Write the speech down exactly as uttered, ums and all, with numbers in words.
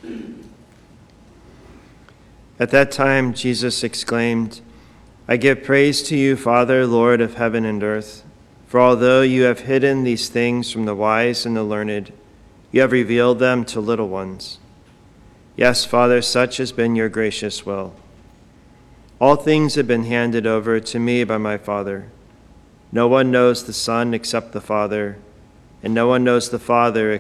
At that time, Jesus exclaimed, I give praise to you, Father, Lord of heaven and earth, for although you have hidden these things from the wise and the learned, you have revealed them to little ones. Yes, Father, such has been your gracious will. All things have been handed over to me by my Father. No one knows the Son except the Father, and no one knows the Father